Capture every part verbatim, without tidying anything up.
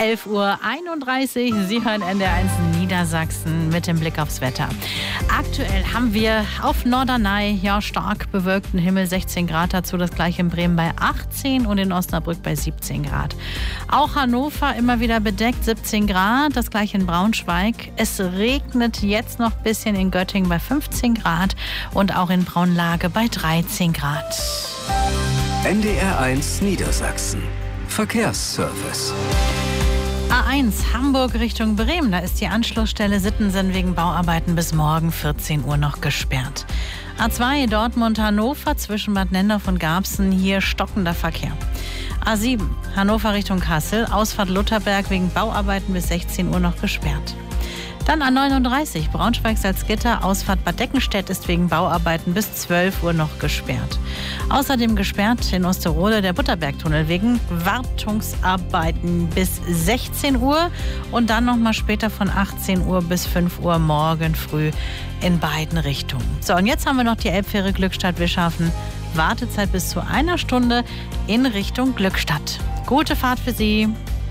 elf Uhr einunddreißig. Sie hören N D R eins Niedersachsen mit dem Blick aufs Wetter. Aktuell haben wir auf Norderney ja stark bewölkten Himmel, sechzehn Grad dazu, das gleiche in Bremen bei achtzehn und in Osnabrück bei siebzehn Grad. Auch Hannover immer wieder bedeckt, siebzehn Grad, das gleiche in Braunschweig. Es regnet jetzt noch ein bisschen in Göttingen bei fünfzehn Grad und auch in Braunlage bei dreizehn Grad. N D R eins Niedersachsen. Verkehrsservice. A eins Hamburg Richtung Bremen, da ist die Anschlussstelle Sittensen wegen Bauarbeiten bis morgen vierzehn Uhr noch gesperrt. A zwei Dortmund-Hannover zwischen Bad Nendorf und Garbsen, hier stockender Verkehr. A sieben Hannover Richtung Kassel, Ausfahrt Lutherberg wegen Bauarbeiten bis sechzehn Uhr noch gesperrt. Dann A neununddreißig Braunschweig-Salzgitter, Ausfahrt Bad Deckenstedt ist wegen Bauarbeiten bis zwölf Uhr noch gesperrt. Außerdem gesperrt in Osterode der Butterbergtunnel wegen Wartungsarbeiten bis sechzehn Uhr und dann nochmal später von achtzehn Uhr bis fünf Uhr morgen früh in beiden Richtungen. So, und jetzt haben wir noch die Elbfähre Glückstadt-Wischhafen. Wartezeit bis zu einer Stunde in Richtung Glückstadt. Gute Fahrt für Sie.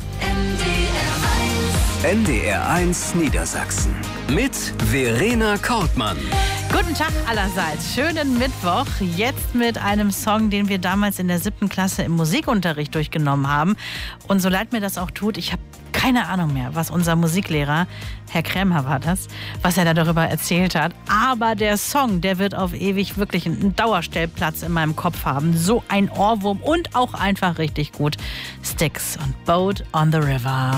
N D R eins Niedersachsen mit Verena Kortmann. Guten Tag allerseits. Schönen Mittwoch. Jetzt mit einem Song, den wir damals in der siebten Klasse im Musikunterricht durchgenommen haben. Und so leid mir das auch tut, ich habe keine Ahnung mehr, was unser Musiklehrer, Herr Krämer war das, was er da darüber erzählt hat. Aber der Song, der wird auf ewig wirklich einen Dauerstellplatz in meinem Kopf haben. So ein Ohrwurm und auch einfach richtig gut. Styx und Boat on the River.